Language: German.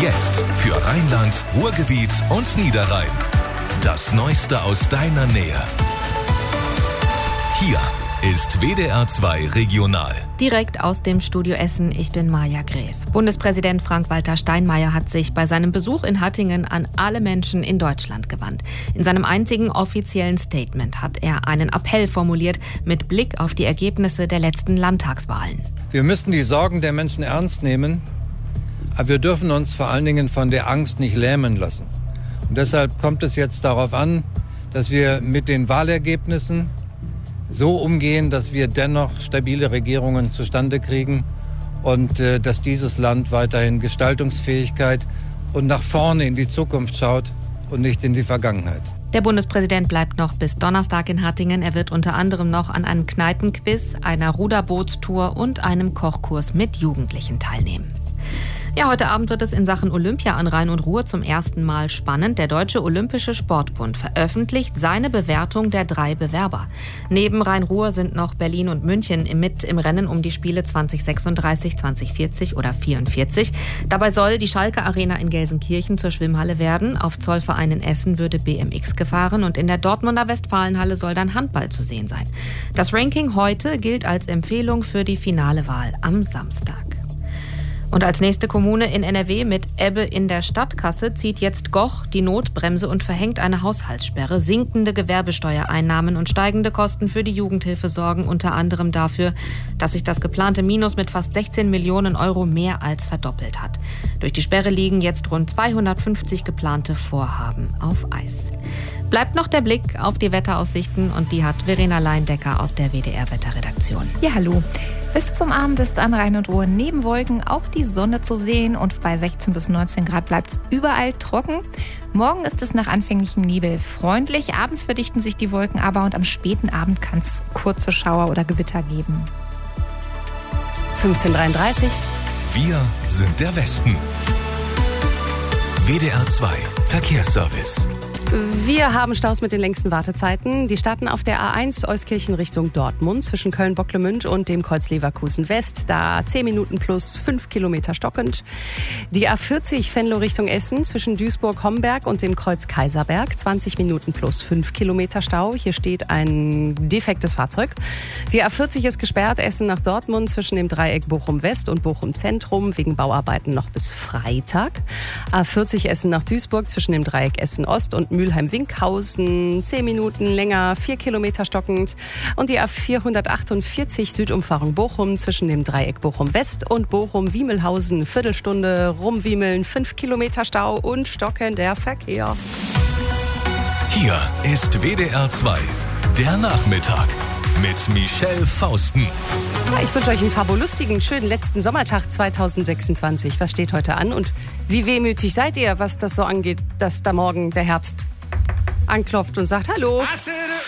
Jetzt für Rheinland, Ruhrgebiet und Niederrhein. Das Neueste aus deiner Nähe. Hier ist WDR 2 Regional. Direkt aus dem Studio Essen, ich bin Maja Gräf. Bundespräsident Frank-Walter Steinmeier hat sich bei seinem Besuch in Hattingen an alle Menschen in Deutschland gewandt. In seinem einzigen offiziellen Statement hat er einen Appell formuliert mit Blick auf die Ergebnisse der letzten Landtagswahlen. Wir müssen die Sorgen der Menschen ernst nehmen, aber wir dürfen uns vor allen Dingen von der Angst nicht lähmen lassen. Und deshalb kommt es jetzt darauf an, dass wir mit den Wahlergebnissen so umgehen, dass wir dennoch stabile Regierungen zustande kriegen und dass dieses Land weiterhin Gestaltungsfähigkeit und nach vorne in die Zukunft schaut und nicht in die Vergangenheit. Der Bundespräsident bleibt noch bis Donnerstag in Hattingen. Er wird unter anderem noch an einem Kneipenquiz, einer Ruderbootstour und einem Kochkurs mit Jugendlichen teilnehmen. Ja, heute Abend wird es in Sachen Olympia an Rhein und Ruhr zum ersten Mal spannend. Der Deutsche Olympische Sportbund veröffentlicht seine Bewertung der 3 Bewerber. Neben Rhein-Ruhr sind noch Berlin und München mit im Rennen um die Spiele 2036, 2040 oder 44. Dabei soll die Schalke Arena in Gelsenkirchen zur Schwimmhalle werden. Auf Zollverein in Essen würde BMX gefahren und in der Dortmunder Westfalenhalle soll dann Handball zu sehen sein. Das Ranking heute gilt als Empfehlung für die finale Wahl am Samstag. Und als nächste Kommune in NRW mit Ebbe in der Stadtkasse zieht jetzt Goch die Notbremse und verhängt eine Haushaltssperre. Sinkende Gewerbesteuereinnahmen und steigende Kosten für die Jugendhilfe sorgen unter anderem dafür, dass sich das geplante Minus mit fast 16 Millionen Euro mehr als verdoppelt hat. Durch die Sperre liegen jetzt rund 250 geplante Vorhaben auf Eis. Bleibt noch der Blick auf die Wetteraussichten und die hat Verena Leindecker aus der WDR-Wetterredaktion. Ja, hallo. Bis zum Abend ist an Rhein und Ruhr neben Wolken auch die Sonne zu sehen und bei 16 bis 19 Grad bleibt es überall trocken. Morgen ist es nach anfänglichem Nebel freundlich, abends verdichten sich die Wolken aber und am späten Abend kann es kurze Schauer oder Gewitter geben. 15:33. Wir sind der Westen. WDR 2 Verkehrsservice. Wir haben Staus mit den längsten Wartezeiten. Die starten auf der A1 Euskirchen Richtung Dortmund zwischen Köln-Bocklemünd und dem Kreuz Leverkusen West. Da 10 Minuten plus 5 Kilometer stockend. Die A40 Venlo Richtung Essen zwischen Duisburg-Homberg und dem Kreuz Kaiserberg. 20 Minuten plus 5 Kilometer Stau. Hier steht ein defektes Fahrzeug. Die A40 ist gesperrt. Essen nach Dortmund zwischen dem Dreieck Bochum West und Bochum Zentrum wegen Bauarbeiten noch bis Freitag. A40 Essen nach Duisburg zwischen dem Dreieck Essen Ost und Mülheim-Winkhausen, 10 Minuten länger, 4 Kilometer stockend. Und die A448 Südumfahrung Bochum zwischen dem Dreieck Bochum West und Bochum-Wiemelhausen, Viertelstunde rumwiemeln, 5 Kilometer Stau und stockender Verkehr. Hier ist WDR 2, der Nachmittag mit Michelle Fausten. Ja, ich wünsche euch einen fabulustigen, schönen letzten Sommertag 2026. Was steht heute an und wie wehmütig seid ihr, was das so angeht, dass da morgen der Herbst anklopft und sagt Hallo?